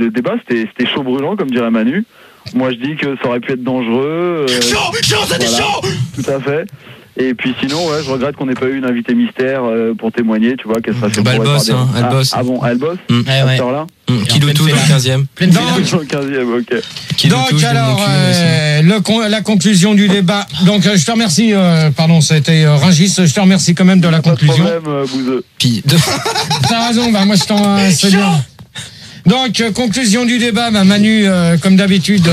Le débat, c'était chaud brûlant, comme dirait Manu. Moi, je dis que ça aurait pu être dangereux. Chaud, c'était chaud. Tout à fait. Et puis sinon, ouais, je regrette qu'on n'ait pas eu une invitée mystère pour témoigner, tu vois, qu'elle serait fait elle bosse, hein, elle bosse. Ah bon, elle bosse Ouais, ouais. là Qui le tout dans le 15e. Dans le 15e, ok. Donc alors, la conclusion du débat. Donc je te remercie, pardon, c'était Rungis, je te remercie quand même de la conclusion. Pas de problème, Bouzeux. T'as raison, bah moi je t'en... c'est bien. Donc conclusion du débat, bah Manu, comme d'habitude,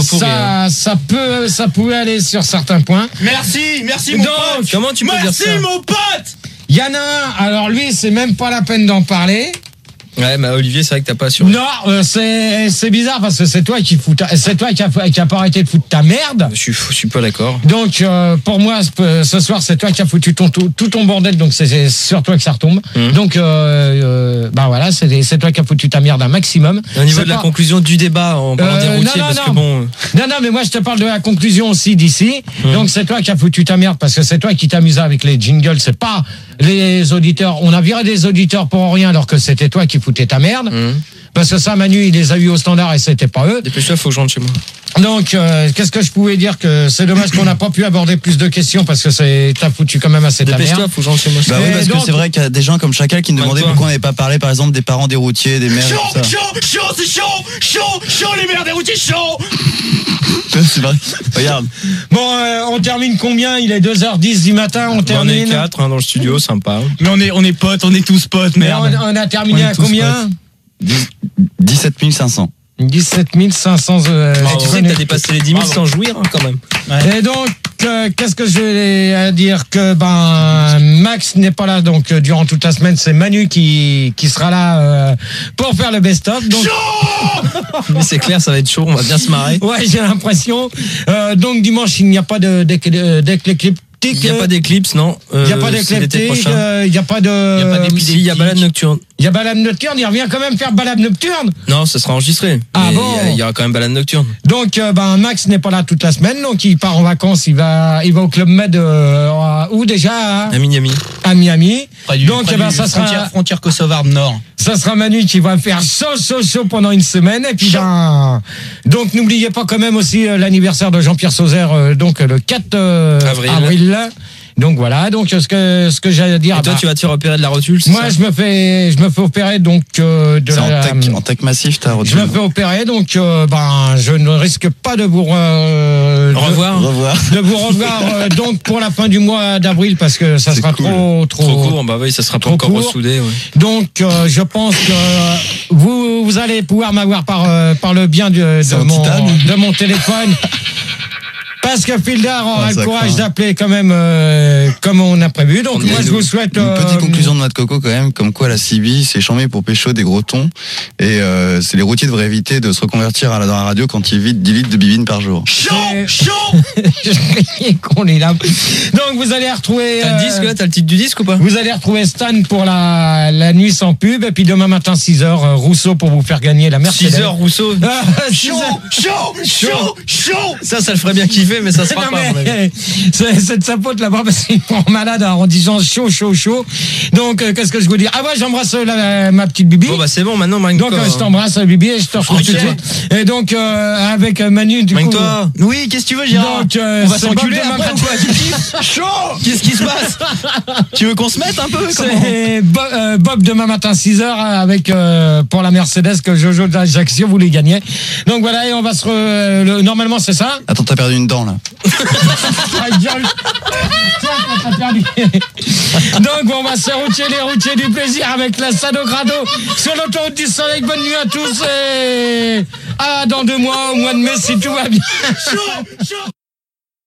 ça pouvait aller sur certains points. Merci mon pote. Comment tu peux dire ça? Merci mon pote. Il y en a un, alors lui c'est même pas la peine d'en parler. Ouais, mais Olivier, c'est vrai que t'as pas assuré. Non, c'est bizarre parce que c'est toi qui a pas arrêté de foutre ta merde. Je suis pas d'accord. Donc pour moi ce soir c'est toi qui as foutu tout ton bordel, donc c'est sur toi que ça retombe. Donc bah voilà, c'est toi qui as foutu ta merde un maximum. Au niveau de la conclusion du débat en parlant des routiers, que bon. Non, mais moi je te parle de la conclusion aussi d'ici. Donc c'est toi qui as foutu ta merde parce que c'est toi qui t'amusais avec les jingles, c'est pas les auditeurs. On a viré des auditeurs pour rien alors que c'était toi qui foutais ta merde. Parce que ça, Manu, il les a eu au standard et c'était pas eux. Dépêche-toi, faut que je rentre chez moi. Donc, qu'est-ce que je pouvais dire, que c'est dommage qu'on n'a pas pu aborder plus de questions parce que t'as foutu quand même assez ta merde. Dépêche-toi, faut que je rentre chez moi. Bah oui, parce que c'est vrai qu'il y a des gens comme Chacal qui nous demandaient pourquoi on n'avait pas parlé, par exemple, des parents des routiers, des mères. Chaud, les mères des routiers, chaud. C'est vrai. Regarde. Bon, on termine combien? Il est 2h10 du matin, on termine. On est 4 dans le studio, sympa. Mais on est potes, on est tous potes, merde. On a terminé à combien? 17 500. 17 500. Tu sais que t'as dépassé les 10 000 sans jouir, hein, quand même. Ouais. Et donc, qu'est-ce que je vais dire, que Max n'est pas là, donc durant toute la semaine, c'est Manu qui sera là pour faire le best-of. Donc... Mais c'est clair, ça va être chaud, on va bien se marrer. Ouais, j'ai l'impression. Donc dimanche, il n'y a pas d'éclipse. Il n'y a pas d'éclipse, non. Il n'y a pas d'éclectique, il n'y a pas de... Il n'y a pas d'épidémie. Il y a balade nocturne. Il y a balade nocturne, il revient quand même faire balade nocturne. Non, ça sera enregistré. Ah bon? Il y aura quand même balade nocturne. Donc, Max n'est pas là toute la semaine, donc il part en vacances, il va au Club Med, où déjà? À Miami. À Miami. Donc, ça sera... Frontière kosovarde nord. Ça sera Manu qui va faire chaud pendant une semaine. Et puis, donc, n'oubliez pas quand même aussi l'anniversaire de Jean-Pierre Sauzère, donc le 4 avril. Donc voilà, donc ce que j'ai à dire. Et toi, tu vas te faire opérer de la rotule, c'est moi, ça? je me fais opérer donc en tech massif, ta rotule. Je me fais opérer, donc je ne risque pas de vous revoir. De vous revoir donc pour la fin du mois d'avril parce que ça sera trop court. Bah oui, ça sera pas encore ressoudé. Ouais. Donc je pense que vous allez pouvoir m'avoir par le bien de mon téléphone. Parce que Fildar aura le courage d'appeler quand même comme on a prévu. Donc moi je vous souhaite... Une petite conclusion de Noix de Coco quand même, comme quoi la CB c'est chambé pour pécho des gros tons. Et c'est les routiers devraient éviter de se reconvertir dans la radio quand ils vident 10 litres de bibine par jour. Chaud. Je croyais qu'on est là. Donc vous allez retrouver... T'as le disque là? T'as le titre du disque ou pas? Vous allez retrouver Stan pour la nuit sans pub. Et puis demain matin 6h, Rousseau pour vous faire gagner la Mercedes. 6h Rousseau. Chaud. Ça le ferait bien kiffer, mais ça se fera pas. C'est de sa faute là-bas parce qu'il est malade en disant chaud. Donc qu'est-ce que je vous dis? Ah ouais, j'embrasse ma petite Bibi. Bon bah c'est bon maintenant, Mike. Donc je t'embrasse Bibi et je te retrouve tout de suite. Et donc avec Manu du coup. Toi. Oui, qu'est-ce que tu veux, Gérard? Donc on va s'enculer après ou quoi? Chaud. Qu'est-ce qui se passe? Tu veux qu'on se mette un peu? C'est Bob demain matin 6h avec pour la Mercedes que Jojo d'Ajaccio voulait gagner. Donc voilà, et on va normalement c'est ça. Attends, t'as perdu une dent là. Donc on va se routier les routiers du plaisir avec la Sado Grado sur l'autoroute du soleil. Bonne nuit à tous et dans 2 mois, au mois de mai si tout va bien.